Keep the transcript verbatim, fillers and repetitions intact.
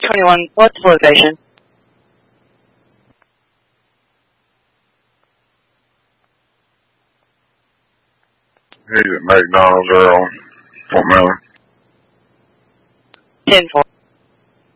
twenty-one, what's the location? He's at McDonald's there on Fort Miller. ten four.